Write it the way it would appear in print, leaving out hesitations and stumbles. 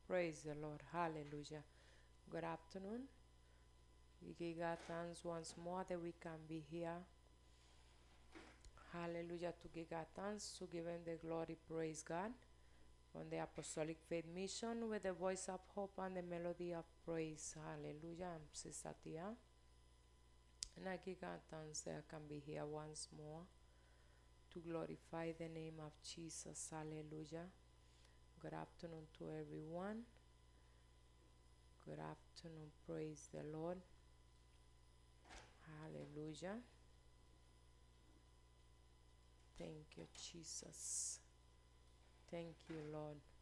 Praise the Lord. Hallelujah. Good afternoon. We give God thanks once more that we can be here. Hallelujah. To give God thanks, to give Him the glory. Praise God. On the Apostolic Faith Mission with the voice of hope and the melody of praise. Hallelujah. I'm Sister Tia. And I give God thanks that I can be here once more to glorify the name of Jesus. Hallelujah. Good afternoon to everyone. Good afternoon. Praise the Lord. Hallelujah. Thank you, Jesus. Thank you, Lord.